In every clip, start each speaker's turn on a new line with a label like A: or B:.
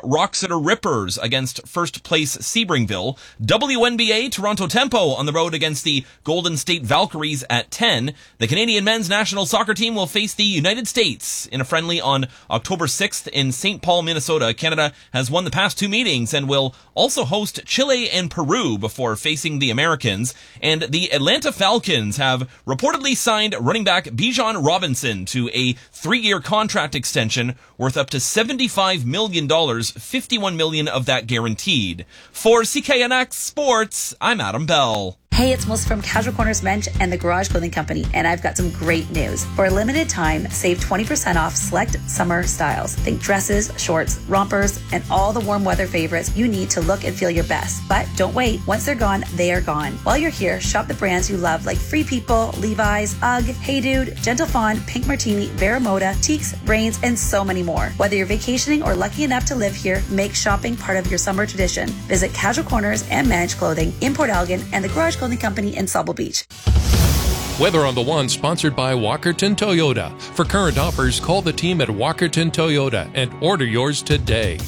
A: Roxeter Rippers against first place Sebringville. WNBA, Toronto Tempo on the road against the Golden State Valkyries at 10. The Canadian men's national soccer team will face the United States in a friendly on October 6th in St. Paul, Minnesota. Canada has won the past two meetings and will also host Chile and Peru before facing the Americans. And the Atlanta Falcons have reportedly signed running back Bijan Robinson to a 3-year contract extension worth up to $75 million, $51 million of that guaranteed. For CKNX Sports, I'm Adam Bell.
B: Hey, it's Melissa from Casual Corners Men's and the Garage Clothing Company, and I've got some great news. For a limited time, save 20% off select summer styles. Think dresses, shorts, rompers, and all the warm weather favorites you need to look and feel your best. But don't wait. Once they're gone, they are gone. While you're here, shop the brands you love like Free People, Levi's, UGG, Hey Dude, Gentle Fawn, Pink Martini, Veramoda, Teeks, Brains, and so many more. Whether you're vacationing or lucky enough to live here, make shopping part of your summer tradition. Visit Casual Corners and Manage Clothing in Port Elgin and the Garage Clothing Company in Sauble Beach.
C: Weather on the One, sponsored by Walkerton Toyota. For current offers, call the team at Walkerton Toyota and order yours today.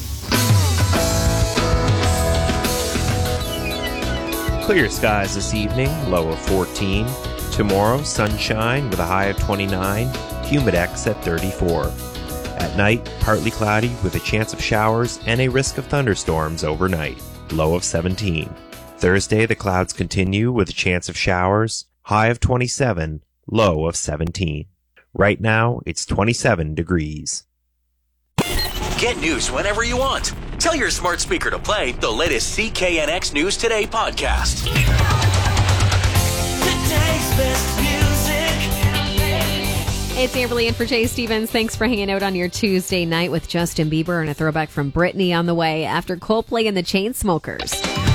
D: Clear skies this evening, low of 14. Tomorrow, sunshine with a high of 29, humidex at 34. At night, partly cloudy with a chance of showers and a risk of thunderstorms overnight, low of 17. Thursday, the clouds continue with a chance of showers, high of 27, low of 17. Right now, it's 27 degrees.
E: Get news whenever you want. Tell your smart speaker to play the latest CKNX News Today podcast.
F: Today's best music.
G: It's Amberly in for Jay Stevens. Thanks for hanging out on your Tuesday night with Justin Bieber and a throwback from Britney on the way after Coldplay and the Chainsmokers.